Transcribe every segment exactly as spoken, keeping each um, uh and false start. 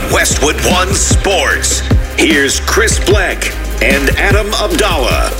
Westwood One Sports. Here's Chris Bleck and Adam Abdallah.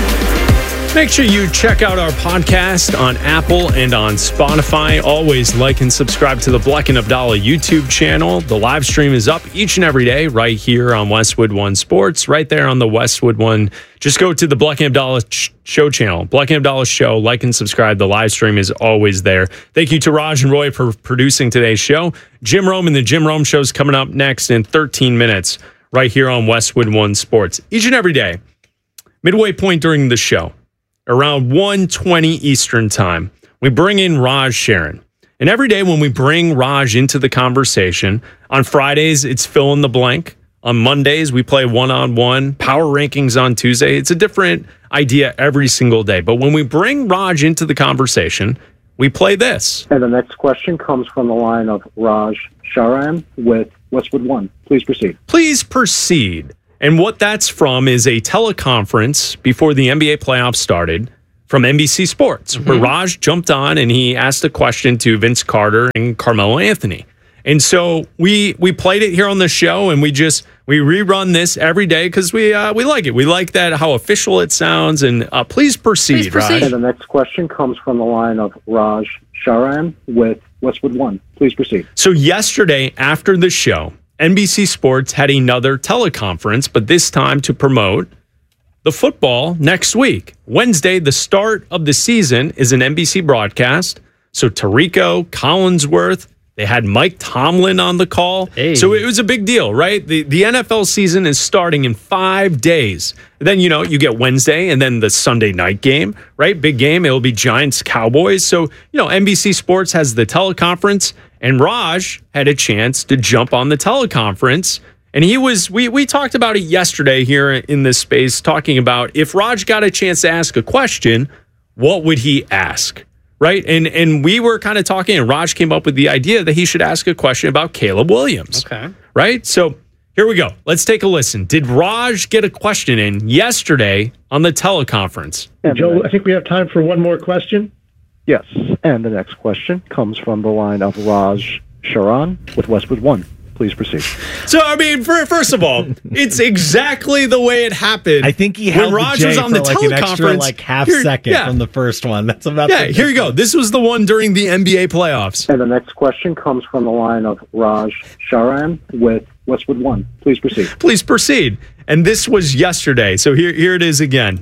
Make sure you check out our podcast on Apple and on Spotify. Always like and subscribe to the Bleck and Abdallah YouTube channel. The live stream is up each and every day right here on Westwood One Sports, right there on the Westwood One. Just go to the Bleck and Abdallah Show channel, Bleck and Abdallah Show. Like and subscribe. The live stream is always there. Thank you to Raj and Roy for producing today's show. Jim Rome and the Jim Rome Show is coming up next in thirteen minutes right here on Westwood One Sports. Each and every day, midway point during the show, around one twenty Eastern time, we bring in Raj Sharon. And every day when we bring Raj into the conversation, on Fridays, it's fill in the blank. On Mondays, we play one-on-one, power rankings on Tuesday. It's a different idea every single day. But when we bring Raj into the conversation, we play this. And the next question comes from the line of Raj Sharan with Westwood One. Please proceed. Please proceed. And what that's from is a teleconference before the N B A playoffs started from N B C Sports, mm-hmm. where Raj jumped on and he asked a question to Vince Carter and Carmelo Anthony. And so we we played it here on the show, and we just we rerun this every day because we uh, we like it. We like that how official it sounds. And uh, please proceed, please proceed, Raj. And the next question comes from the line of Raj Sharan with Westwood One. Please proceed. So yesterday after the show, N B C Sports had another teleconference, but this time to promote the football next week. Wednesday, the start of the season, is an N B C broadcast. So Tirico, Collinsworth, they had Mike Tomlin on the call. Hey. So it was a big deal, right? The the N F L season is starting in five days. Then, you know, you get Wednesday and then the Sunday night game, right? Big game. It'll be Giants, Cowboys. So, you know, N B C Sports has the teleconference, and Raj had a chance to jump on the teleconference. And he was, we we talked about it yesterday here in this space, talking about if Raj got a chance to ask a question, what would he ask? Right? And and we were kind of talking, and Raj came up with the idea that he should ask a question about Caleb Williams. Okay. Right? So here we go. Let's take a listen. Did Raj get a question in yesterday on the teleconference? Joe, I think we have time for one more question. Yes. And the next question comes from the line of Raj Sharan with Westwood One. Please proceed. So, I mean, for, first of all, it's exactly the way it happened. I think he held when Raj the J was on for the like an extra like half here, second yeah. from the first one. That's about Yeah, here you go. This was the one during the N B A playoffs. And the next question comes from the line of Raj Sharan with Westwood One. Please proceed. Please proceed. And this was yesterday. So here, here it is again.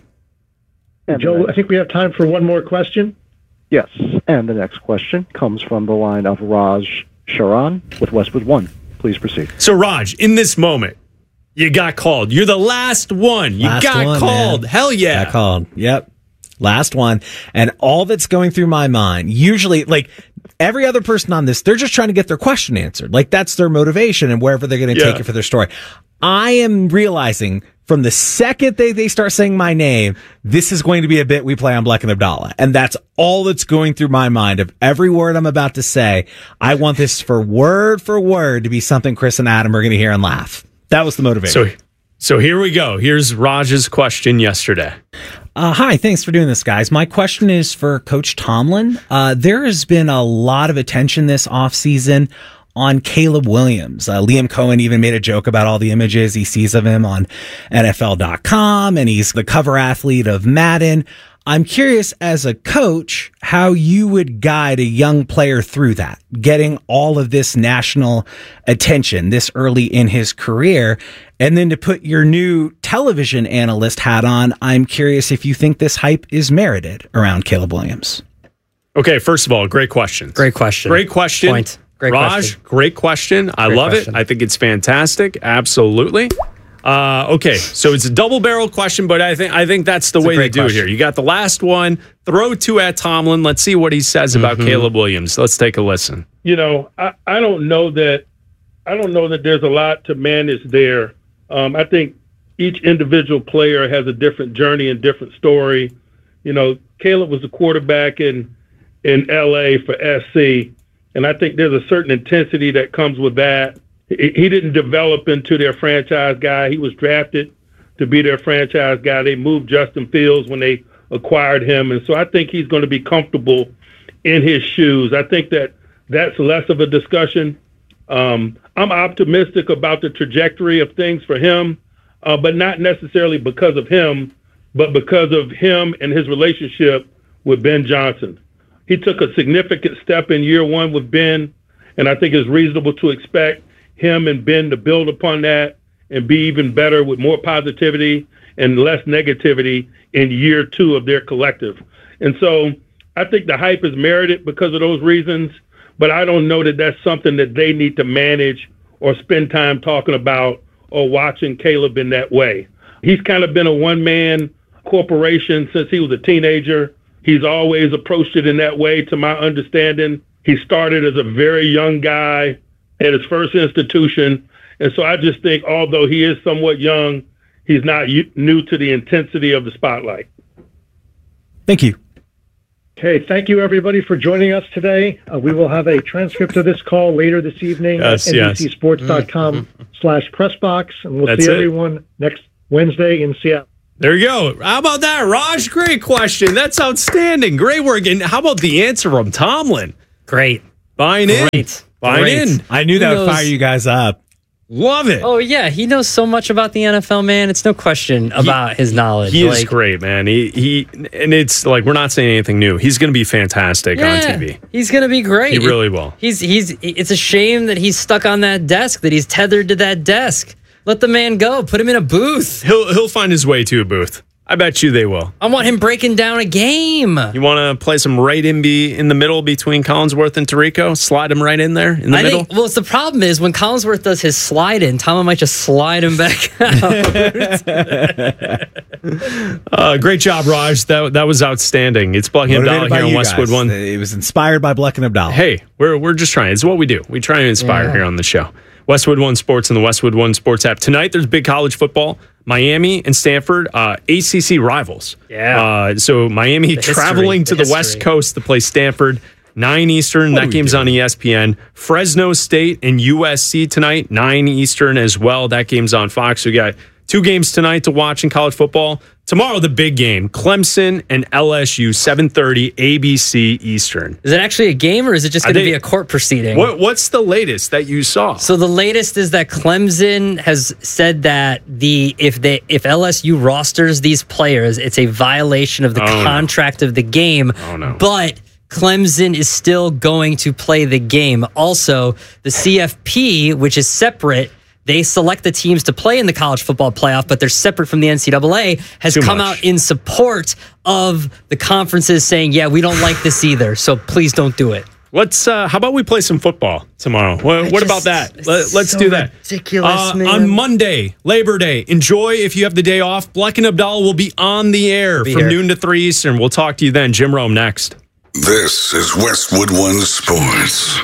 And Joe, I think we have time for one more question. Yes. And the next question comes from the line of Raj Sharan with Westwood One. Please proceed. So, Raj, in this moment, you got called. You're the last one. You last got one, called. Man. Hell yeah. Got called. Yep. Last one. And all that's going through my mind, usually, like, every other person on this, they're just trying to get their question answered. Like, that's their motivation and wherever they're going to yeah. take it for their story. I am realizing from the second they, they start saying my name, this is going to be a bit we play on Bleck and Abdallah. And that's all that's going through my mind of every word I'm about to say. I want this for word for word to be something Chris and Adam are going to hear and laugh. That was the motivation. So, so here we go. Here's Raj's question yesterday. Uh, hi, thanks for doing this, guys. My question is for Coach Tomlin. Uh, there has been a lot of attention this offseason on Caleb Williams. Uh, Liam Cohen even made a joke about all the images he sees of him on N F L dot com, and he's the cover athlete of Madden. I'm curious, as a coach, how you would guide a young player through that, getting all of this national attention this early in his career. And then to put your new television analyst hat on, I'm curious if you think this hype is merited around Caleb Williams. Okay, first of all, great question. Great question. Great question. Point. Great Raj, question. great question. I great love question. it. I think it's fantastic. Absolutely. Uh, okay, so it's a double barrel question, but I think I think that's the it's way to do question. it here. You got the last one. Throw two at Tomlin. Let's see what he says about mm-hmm. Caleb Williams. Let's take a listen. You know, I, I don't know that I don't know that there's a lot to manage there. Um, I think each individual player has a different journey and different story. You know, Caleb was a quarterback in in L A for S C. And I think there's a certain intensity that comes with that. He didn't develop into their franchise guy. He was drafted to be their franchise guy. They moved Justin Fields when they acquired him. And so I think he's going to be comfortable in his shoes. I think that that's less of a discussion Um, I'm optimistic about the trajectory of things for him, uh, but not necessarily because of him, but because of him and his relationship with Ben Johnson. He took a significant step in year one with Ben, and I think it's reasonable to expect him and Ben to build upon that and be even better with more positivity and less negativity in year two of their collective. And so I think the hype is merited because of those reasons, but I don't know that that's something that they need to manage or spend time talking about or watching Caleb in that way. He's kind of been a one-man corporation since he was a teenager. He's always approached it in that way, to my understanding. He started as a very young guy at his first institution. And so I just think, although he is somewhat young, he's not new to the intensity of the spotlight. Thank you. Okay, thank you, everybody, for joining us today. Uh, we will have a transcript of this call later this evening yes, at yes. N B C sports dot com slash pressbox, and we'll That's see it. everyone next Wednesday in Seattle. There you go. How about that, Raj? Great question. That's outstanding. Great work. And how about the answer from Tomlin? Great. Buying Great. in. Buying Great. in. I knew that Who would knows? fire you guys up. Love it. Oh, yeah. He knows so much about the N F L, man. It's no question about his knowledge. He is Like, great, man. He he, and it's like we're not saying anything new. He's going to be fantastic yeah, on T V. He's going to be great. He really will. He's he's. It's a shame that he's stuck on that desk, that he's tethered to that desk. Let the man go. Put him in a booth. He'll he'll find his way to a booth. I bet you they will. I want him breaking down a game. You want to play some right in be in the middle between Collinsworth and Tirico? Slide him right in there in the I middle. think. Well, it's the problem is when Collinsworth does his slide in, Tom might just slide him back out. uh, great job, Raj. That that was outstanding. It's Black and Abdallah Motivated by here on you Westwood guys. One. It was inspired by Black and Abdallah. Hey, we're we're just trying. It's what we do. We try and inspire Yeah. here on the show. Westwood One Sports and the Westwood One Sports app. Tonight, there's big college football. Miami and Stanford, uh, A C C rivals. Yeah. Uh, so Miami The history, traveling to the the, West history. Coast to play Stanford. nine Eastern. What are That we game's doing? on E S P N. Fresno State and U S C tonight. nine Eastern as well. That game's on Fox. We got two games tonight to watch in college football. Tomorrow, the big game. Clemson and L S U, seven thirty, A B C Eastern. Is it actually a game, or is it just Are going to they- be a court proceeding? What What's the latest that you saw? So the latest is that Clemson has said that the if they if L S U rosters these players, it's a violation of the Oh, no. contract of the game. Oh, no. But Clemson is still going to play the game. Also, the C F P, which is separate, they select the teams to play in the college football playoff, but they're separate from the N C double A, has Too come much. out in support of the conferences saying, yeah, we don't like this either, so please don't do it. Let's. Uh, how about we play some football tomorrow? What, what just- about that? it's Let, let's so do that. ridiculous, Uh, man. On Monday, Labor Day. Enjoy if you have the day off. Black and Abdallah will be on the air Be from here. noon to three Eastern. We'll talk to you then. Jim Rome next. This is Westwood One Sports.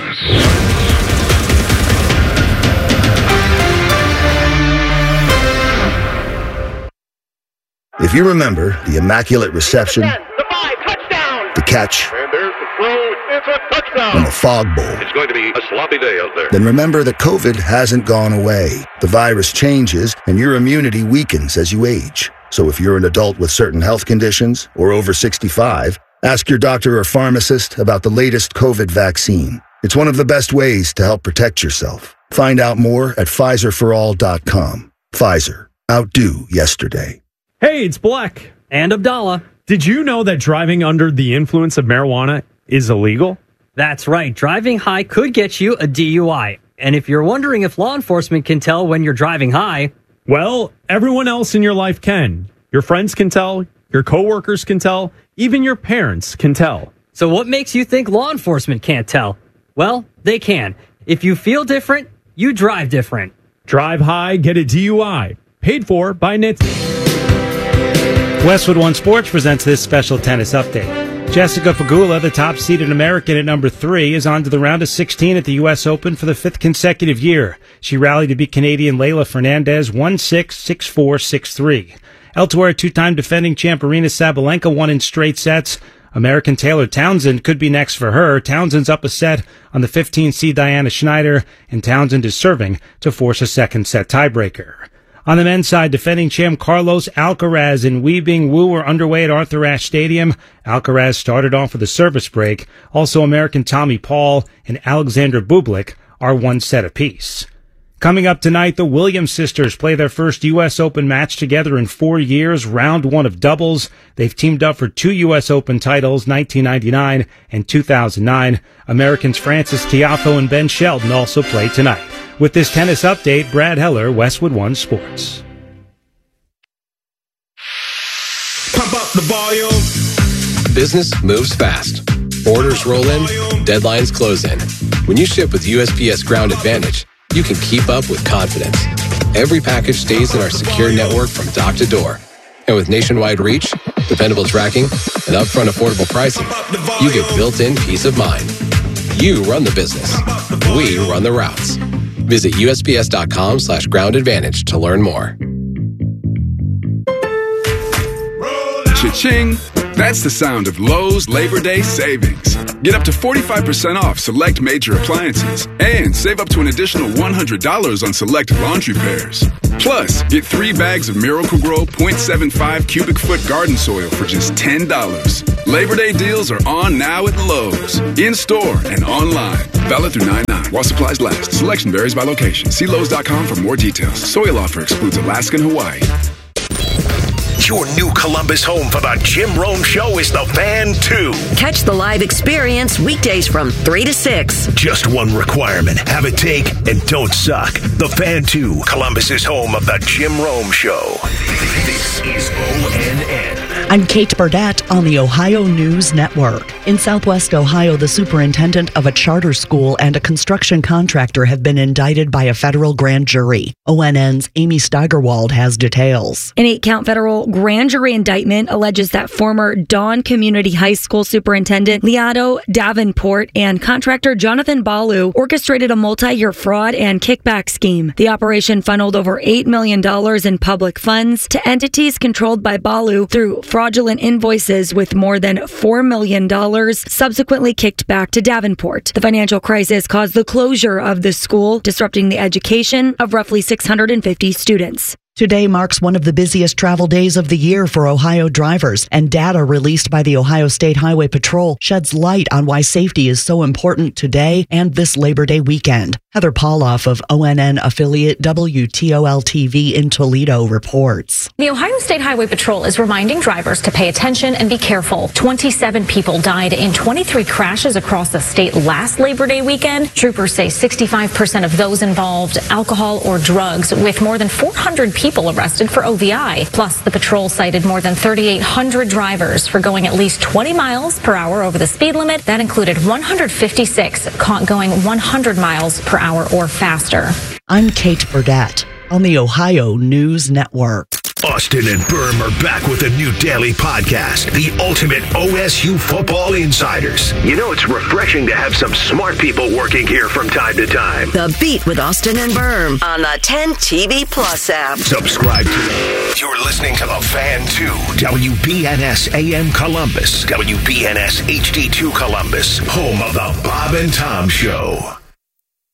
If you remember the Immaculate Reception, The five, touchdown! the catch, And there's the throw. It's a touchdown! and the Fog Bowl, It's going to be a sloppy day out there. then remember that COVID hasn't gone away. The virus changes, and your immunity weakens as you age. So if you're an adult with certain health conditions or over sixty-five, ask your doctor or pharmacist about the latest COVID vaccine. It's one of the best ways to help protect yourself. Find out more at Pfizer for all dot com. Pfizer. Outdo yesterday. Hey, it's Black. And Abdallah. Did you know that driving under the influence of marijuana is illegal? That's right. Driving high could get you a D U I. And if you're wondering if law enforcement can tell when you're driving high, Well, everyone else in your life can. Your friends can tell. Your coworkers can tell. Even your parents can tell. so what makes you think law enforcement can't tell? Well, they can. If you feel different, you drive different. Drive high, get a D U I. Paid for by N H T S A. Westwood One Sports presents this special tennis update. Jessica Pegula, the top-seeded American at number three, is on to the round of sixteen at the U S Open for the fifth consecutive year. She rallied to beat Canadian Leylah Fernandez one six, six four, six three. Elsewhere, two-time defending champ Aryna Sabalenka won in straight sets. American Taylor Townsend could be next for her. Townsend's up a set on the fifteen seed Diana Schneider, and Townsend is serving to force a second set tiebreaker. On the men's side, defending champ Carlos Alcaraz and Wei Bing Wu were underway at Arthur Ashe Stadium. Alcaraz started off with a service break. Also, American Tommy Paul and Alexander Bublik are one set apiece. Coming up tonight, the Williams sisters play their first U S Open match together in four years, round one of doubles. They've teamed up for two U S Open titles, nineteen ninety-nine and two thousand nine. Americans Frances Tiafoe and Ben Shelton also play tonight. With this tennis update, Brad Heller, Westwood One Sports. Pump up the volume. Business moves fast. Orders roll in, deadlines close in. When you ship with U S P S Ground Advantage, you can keep up with confidence. Every package stays in our secure network from dock to door. And with nationwide reach, dependable tracking, and upfront affordable pricing, you get built-in peace of mind. You run the business. We run the routes. Visit U S P S dot com slash ground advantage to learn more. Cha-ching! That's the sound of Lowe's Labor Day savings. Get up to forty-five percent off select major appliances and save up to an additional one hundred dollars on select laundry pairs. Plus, get three bags of Miracle-Gro point seven five cubic foot garden soil for just ten dollars. Labor Day deals are on now at Lowe's, in-store and online. Valid through nine nine while supplies last. Selection varies by location. See Lowe's dot com for more details. Soil offer excludes Alaska and Hawaii. Your new Columbus home for the Jim Rome Show is the Fan two. Catch the live experience weekdays from three to six. Just one requirement. Have a take and don't suck. The Fan two, Columbus's home of the Jim Rome Show. This is O N N. I'm Kate Burdett on the Ohio News Network. In Southwest Ohio, the superintendent of a charter school and a construction contractor have been indicted by a federal grand jury. O N N's Amy Steigerwald has details. An eight-count federal grand jury indictment alleges that former Dawn Community High School superintendent Leato Davenport and contractor Jonathan Balu orchestrated a multi-year fraud and kickback scheme. The operation funneled over eight million dollars in public funds to entities controlled by Balu through fraudulent invoices with more than four million dollars subsequently kicked back to Davenport. The financial crisis caused the closure of the school, disrupting the education of roughly six hundred fifty students. Today marks one of the busiest travel days of the year for Ohio drivers, and data released by the Ohio State Highway Patrol sheds light on why safety is so important today and this Labor Day weekend. Heather Pauloff of O N N affiliate W T O L T V in Toledo reports. The Ohio State Highway Patrol is reminding drivers to pay attention and be careful. twenty-seven people died in twenty-three crashes across the state last Labor Day weekend. Troopers say sixty-five percent of those involved alcohol or drugs, with more than four hundred people arrested for O V I. Plus, the patrol cited more than thirty-eight hundred drivers for going at least twenty miles per hour over the speed limit. That included one hundred fifty-six caught going one hundred miles per hour or faster. I'm Kate Burdett on the Ohio News Network. Austin and Berm are back with a new daily podcast, the ultimate O S U Football Insiders. You know, it's refreshing to have some smart people working here from time to time. The Beat with Austin and Berm on the ten T V Plus app. Subscribe to You're listening to the Fan two, W B N S A M Columbus, W B N S H D two Columbus, home of the Bob and Tom Show.